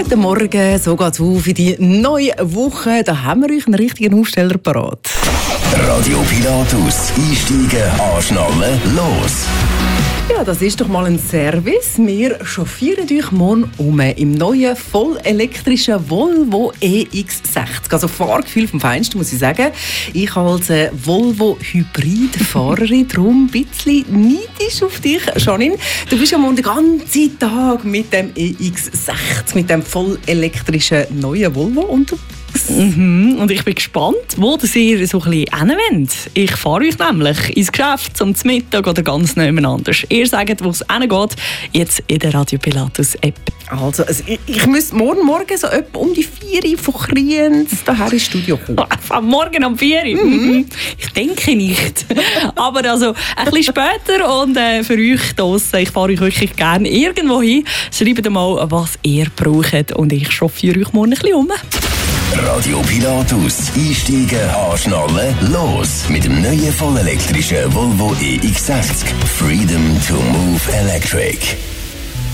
Guten Morgen, so geht's auf in die neue Woche. Da haben wir euch einen richtigen Aufsteller parat. Radio Pilatus, einsteigen, anschnallen, los! Ja, das ist doch mal ein Service. Wir chauffieren euch morgen im neuen vollelektrischen Volvo EX60. Also Fahrgefühl vom Feinsten, muss ich sagen. Ich als Volvo-Hybrid-Fahrerin darum ein bisschen neidisch auf dich, Janine. Du bist ja morgen den ganzen Tag mit dem EX60, mit dem vollelektrischen neuen Volvo unterwegs. Und ich bin gespannt, wo ihr so ein bisschen hin wollt. Ich fahre euch nämlich ins Geschäft, zum Mittag oder ganz nebeneinander. Ihr sagt, wo es hingeht, jetzt in der Radio Pilatus App. Also ich müsste morgen so etwa um die 4 Uhr von Kriens daher ins Studio kommen. Morgen um 4 Uhr? Ich denke nicht. Aber also ein bisschen später und für euch draussen, ich fahre euch wirklich gerne irgendwo hin. Schreibt mal, was ihr braucht und ich chauffiere euch morgen ein bisschen um. Radio Pilatus, einsteigen, anschnallen, los! Mit dem neuen vollelektrischen Volvo EX60. Freedom to move electric.